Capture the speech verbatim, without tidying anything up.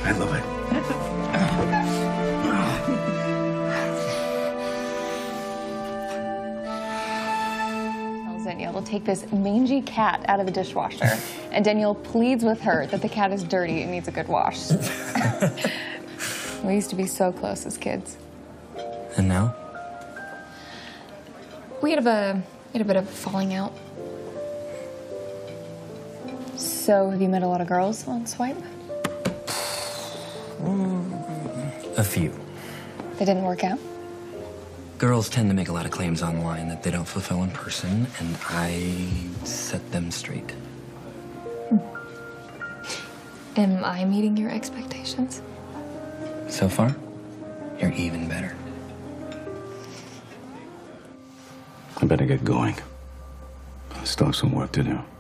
I love it. Tells Danielle to take this mangy cat out of the dishwasher, and Danielle pleads with her that the cat is dirty and needs a good wash. We used to be so close as kids. And now? We had a, we had a bit of a falling out. So, have you met a lot of girls on Swipe? A few. They didn't work out? Girls tend to make a lot of claims online that they don't fulfill in person, and I set them straight. Hmm. Am I meeting your expectations? So far, you're even better. I better get going. I still have some work to do.